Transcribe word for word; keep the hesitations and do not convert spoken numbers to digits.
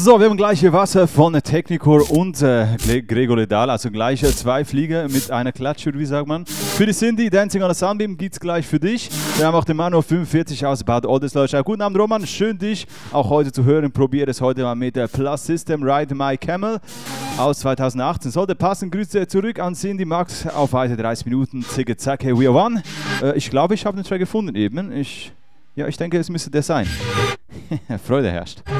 So, wir haben gleich hier Wasser von Technicore und äh, Gregor Ledal, also gleich äh, zwei Flieger mit einer Klatsche, wie sagt man. Für die Cindy, Dancing on the Sunbeam gibt es gleich für dich. Wir haben auch den Manu fünfundvierzig aus Bad Oldesloe. Guten Abend Roman, schön dich auch heute zu hören. Probiere es heute mal mit der Plus System Ride My Camel aus zweitausendachtzehn. Sollte passen, Grüße zurück an Cindy Max auf weitere dreißig Minuten. Zicke Zacke, we are one. Äh, ich glaube, ich habe den Track gefunden eben. Ich, ja, ich denke, es müsste der sein. Freude herrscht.